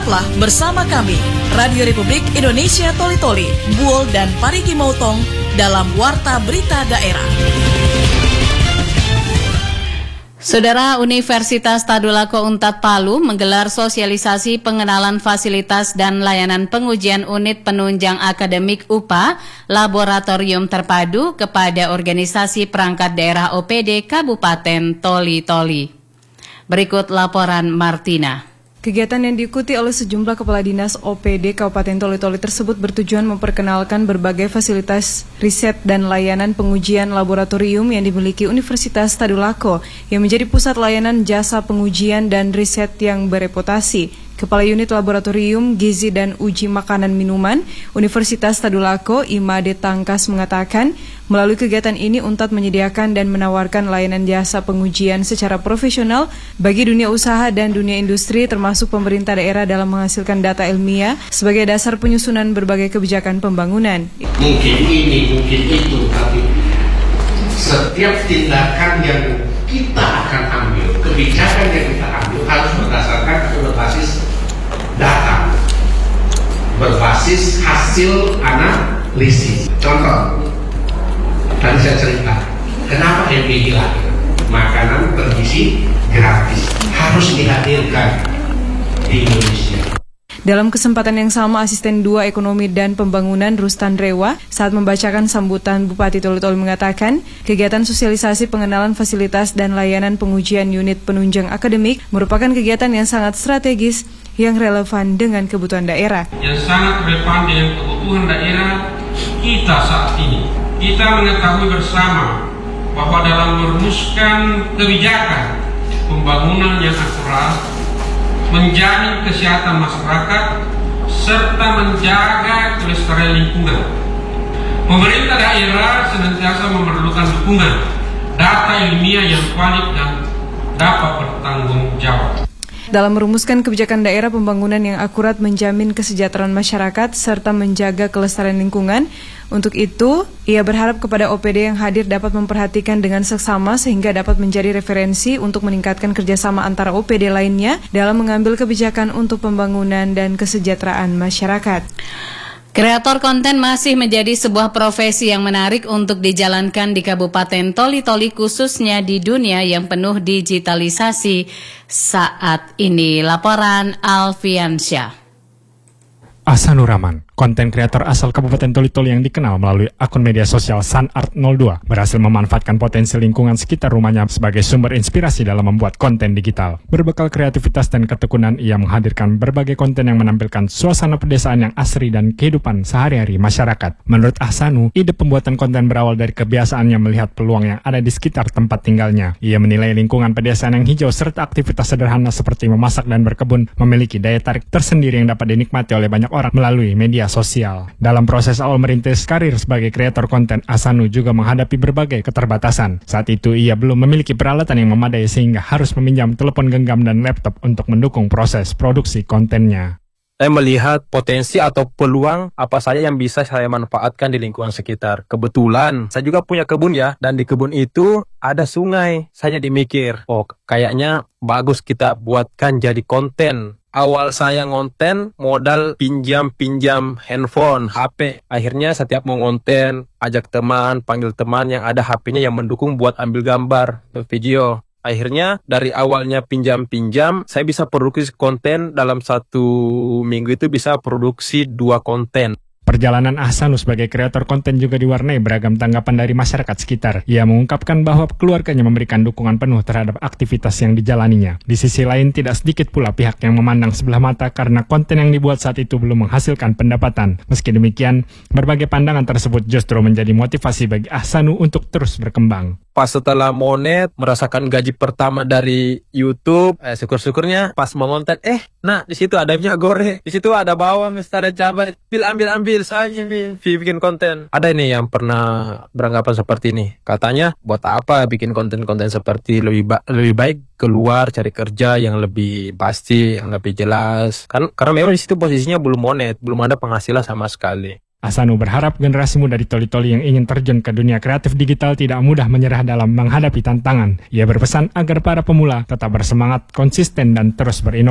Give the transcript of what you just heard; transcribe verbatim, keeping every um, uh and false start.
Tetaplah bersama kami, Radio Republik Indonesia Toli Toli, Buol dan Parigi Motong dalam Warta Berita Daerah. Saudara, Universitas Tadulako Unpad Palu menggelar sosialisasi pengenalan fasilitas dan layanan pengujian unit penunjang akademik U P A Laboratorium Terpadu kepada organisasi perangkat daerah O P D Kabupaten Toli Toli. Berikut laporan Martina. Kegiatan yang diikuti oleh sejumlah kepala dinas O P D Kabupaten Toli Toli tersebut bertujuan memperkenalkan berbagai fasilitas riset dan layanan pengujian laboratorium yang dimiliki Universitas Tadulako yang menjadi pusat layanan jasa pengujian dan riset yang bereputasi. Kepala Unit Laboratorium Gizi dan Uji Makanan Minuman Universitas Tadulako, Imade Tangkas mengatakan, melalui kegiatan ini Unpad menyediakan dan menawarkan layanan jasa pengujian secara profesional bagi dunia usaha dan dunia industri termasuk pemerintah daerah dalam menghasilkan data ilmiah sebagai dasar penyusunan berbagai kebijakan pembangunan. Mungkin ini, mungkin itu, tapi setiap tindakan yang kita akan ambil, kebijakan yang kita ambil harus berdasarkan atau berbasis data, berbasis hasil analisis. Contoh, tadi saya cerita, kenapa M B I lahir? Makanan bergizi gratis harus dihadirkan di Indonesia. Dalam kesempatan yang sama, Asisten dua Ekonomi dan Pembangunan Rustan Rewa saat membacakan sambutan Bupati Toli Toli mengatakan, kegiatan sosialisasi pengenalan fasilitas dan layanan pengujian unit penunjang akademik merupakan kegiatan yang sangat strategis yang relevan dengan kebutuhan daerah. Yang sangat relevan dengan kebutuhan daerah kita saat ini. Kita mengetahui bersama bahwa dalam merumuskan kebijakan pembangunan yang akurat, menjamin kesehatan masyarakat, serta menjaga kelestarian lingkungan, pemerintah daerah senantiasa memerlukan dukungan data ilmiah yang valid dan dapat bertanggung jawab. Dalam merumuskan kebijakan daerah, pembangunan yang akurat menjamin kesejahteraan masyarakat serta menjaga kelestarian lingkungan. Untuk itu, ia berharap kepada O P D yang hadir dapat memperhatikan dengan seksama sehingga dapat menjadi referensi untuk meningkatkan kerjasama antara O P D lainnya dalam mengambil kebijakan untuk pembangunan dan kesejahteraan masyarakat. Kreator konten masih menjadi sebuah profesi yang menarik untuk dijalankan di Kabupaten Toli Toli, khususnya di dunia yang penuh digitalisasi saat ini. Laporan Alfiansyah. Ahsanur Rahman, konten kreator asal Kabupaten Toli Toli yang dikenal melalui akun media sosial Sunart nol dua, berhasil memanfaatkan potensi lingkungan sekitar rumahnya sebagai sumber inspirasi dalam membuat konten digital. Berbekal kreativitas dan ketekunan, ia menghadirkan berbagai konten yang menampilkan suasana pedesaan yang asri dan kehidupan sehari-hari masyarakat. Menurut Ahsanu, ide pembuatan konten berawal dari kebiasaannya melihat peluang yang ada di sekitar tempat tinggalnya. Ia menilai lingkungan pedesaan yang hijau serta aktivitas sederhana seperti memasak dan berkebun memiliki daya tarik tersendiri yang dapat dinikmati oleh banyak orang melalui media sosial. Dalam proses awal merintis karir sebagai kreator konten, Ahsanu juga menghadapi berbagai keterbatasan. Saat itu ia belum memiliki peralatan yang memadai sehingga harus meminjam telepon genggam dan laptop untuk mendukung proses produksi kontennya. Saya melihat potensi atau peluang apa saja yang bisa saya manfaatkan di lingkungan sekitar. Kebetulan saya juga punya kebun ya, dan di kebun itu ada sungai. Saya dimikir, oh kayaknya bagus kita buatkan jadi konten. Awal saya ngonten modal pinjam-pinjam handphone, H P. Akhirnya setiap mau ngonten, ajak teman, panggil teman yang ada H P-nya yang mendukung buat ambil gambar, video. Akhirnya dari awalnya pinjam-pinjam, saya bisa produksi konten dalam satu minggu itu bisa produksi dua konten. Perjalanan Ahsanu sebagai kreator konten juga diwarnai beragam tanggapan dari masyarakat sekitar. Ia mengungkapkan bahwa keluarganya memberikan dukungan penuh terhadap aktivitas yang dijalaninya. Di sisi lain, tidak sedikit pula pihak yang memandang sebelah mata karena konten yang dibuat saat itu belum menghasilkan pendapatan. Meski demikian, berbagai pandangan tersebut justru menjadi motivasi bagi Ahsanu untuk terus berkembang. Pas setelah monet, merasakan gaji pertama dari YouTube, eh, syukur-syukurnya pas mau konten, eh, nah di situ ada minyak goreng, di situ ada bawang, ada cabai, pil ambil ambil saya bikin konten. Ada ini yang pernah beranggapan seperti ini, katanya buat apa bikin konten-konten seperti lebih ba- lebih baik keluar cari kerja yang lebih pasti, yang lebih jelas. Kan karena memang di situ posisinya belum monet, belum ada penghasilan sama sekali. Ahsanu berharap generasi muda di Toli Toli yang ingin terjun ke dunia kreatif digital tidak mudah menyerah dalam menghadapi tantangan. Ia berpesan agar para pemula tetap bersemangat, konsisten, dan terus berinovasi.